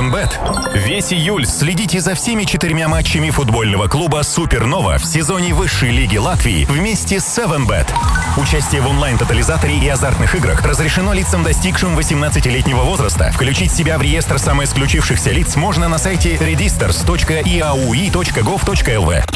7bet. Весь июль следите за всеми 4 матчами футбольного клуба «Супернова» в сезоне высшей лиги Латвии вместе с 7bet. Участие в онлайн-тотализаторе и азартных играх разрешено лицам, достигшим 18-летнего возраста. Включить себя в реестр самоисключившихся лиц можно на сайте registers.iaui.gov.lv.